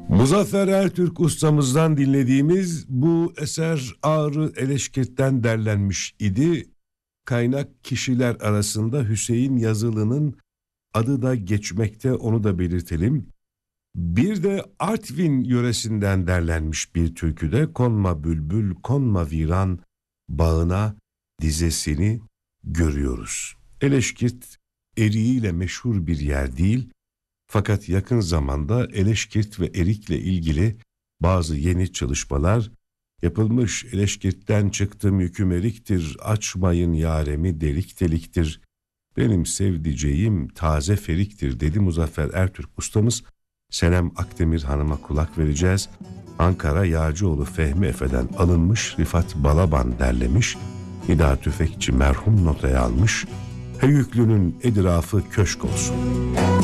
Muzaffer Ertürk ustamızdan dinlediğimiz bu eser Ağrı Eleşkirt'ten derlenmiş idi. Kaynak kişiler arasında Hüseyin Yazılı'nın adı da geçmekte, onu da belirtelim. Bir de Artvin yöresinden derlenmiş bir türküde konma bülbül konma viran bağına dizesini görüyoruz. Eleşkirt eriğiyle meşhur bir yer değil. Fakat yakın zamanda Eleşkirt ve erikle ilgili bazı yeni çalışmalar yapılmış. Eleşkirt'ten çıktım yüküm eriktir, açmayın yaremi delik deliktir. Benim sevdiceğim taze feriktir dedi Muzaffer Ertürk ustamız. Senem Akdemir Hanım'a kulak vereceğiz. Ankara Yağcıoğlu Fehmi Efe'den alınmış, Rifat Balaban derlemiş. Hida Tüfekçi merhum notaya almış. Heyüklü'nün edirafı köşk olsun.